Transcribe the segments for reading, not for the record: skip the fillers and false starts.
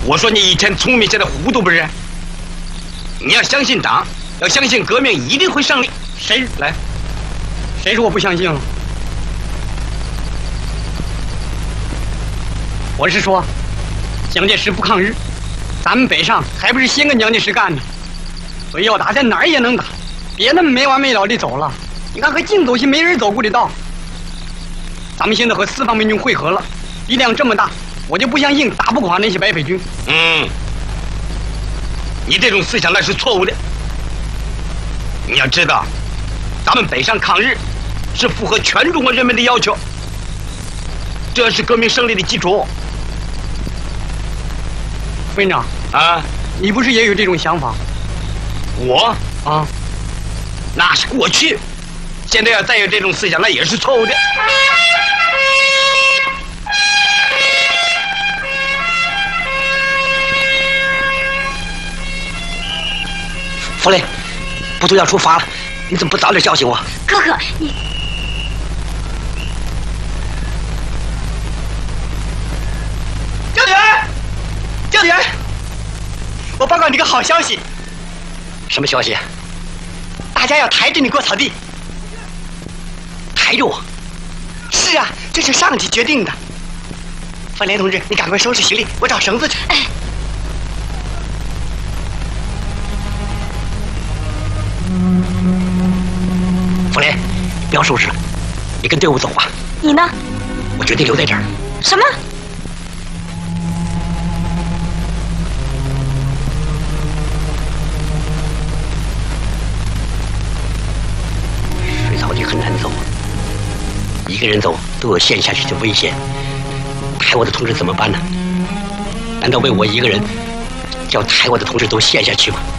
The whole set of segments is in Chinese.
我说你以前聪明，现在糊涂不是？你要相信党，要相信革命一定会胜利。 谁来？谁说我不相信了？我是说，蒋介石不抗日，咱们北上还不是先跟蒋介石干呢？所以要打，在哪儿也能打，别那么没完没了的走了。你看，和净走些没人走过的道。咱们现在和四方面军会合了，力量这么大，我就不相信打不垮那些白匪军。 你这种思想那是错误的。你要知道，咱们北上抗日是符合全中国人民的要求，这是革命胜利的基础。 副营长啊， 你不是也有这种想法？ 我啊， 那是过去，现在要再有这种思想，那也是错误的。 弗雷，部队要出发了，你怎么不早点叫醒我？ 哥哥，你教员，教员，我报告你个好消息。 什么消息？ 大家要抬着你过草地。 抬着我？ 是啊，这是上级决定的。范连同志，你赶快收拾行李，我找绳子去。 哎。 弗雷，不要收拾了，你跟队伍走吧。 你呢？ 我决定留在这儿。 什么？ 水草地很难走，一个人走都有陷下去的危险。抬我的同志怎么办呢？难道为我一个人，叫抬我的同志都陷下去吗？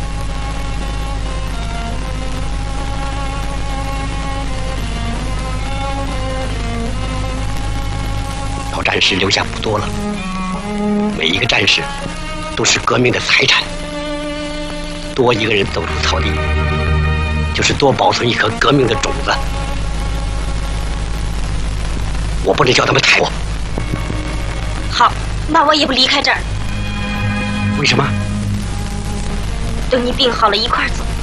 老战士留下不多了，每一个战士都是革命的财产。多一个人走出草地，就是多保存一颗革命的种子。我不能叫他们抬我。 好，那我也不离开这儿。 为什么？ 等你病好了，一块儿走。